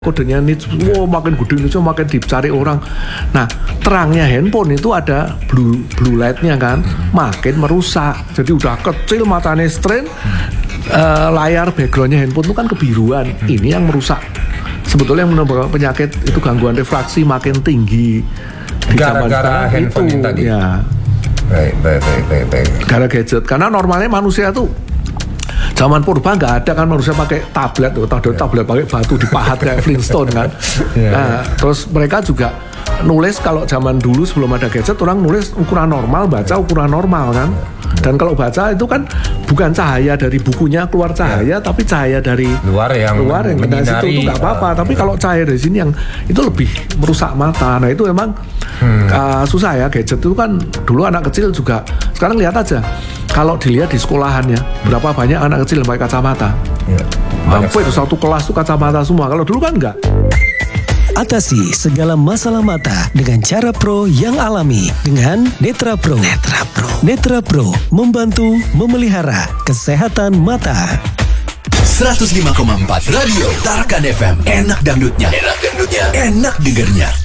kodenya nits, makin gede nitsnya makin dicari orang. Nah, terangnya handphone itu ada blue lightnya kan, makin merusak. Jadi udah kecil matanya strain, layar backgroundnya handphone itu kan kebiruan. Ini yang merusak. Sebetulnya yang menyebabkan penyakit itu gangguan refraksi makin tinggi. Gara-gara handphone itu, tadi. Ya. Baik. Gara gadget. Karena normalnya manusia tuh zaman purba nggak ada kan manusia pakai tablet, tablet pakai batu dipahat kayak Flintstone kan. Nah, terus mereka juga nulis kalau zaman dulu sebelum ada gadget orang nulis ukuran normal, baca ukuran normal kan. Dan kalau baca itu kan bukan cahaya dari bukunya keluar cahaya, tapi cahaya dari luar yang kena situ itu nggak apa-apa. Tapi kalau cahaya dari sini yang itu lebih merusak mata. Nah itu emang susah ya gadget itu kan. Dulu anak kecil juga sekarang lihat aja. Kalau dilihat di sekolahannya berapa banyak anak kecil yang pakai kacamata. Hampir satu kelas tuh kacamata semua. Kalau dulu kan enggak. Atasi segala masalah mata dengan cara pro yang alami dengan Netra Pro. Netra Pro membantu memelihara kesehatan mata. 105,4 Radio Tarakan FM. Enak dangdutnya, enak dengernya.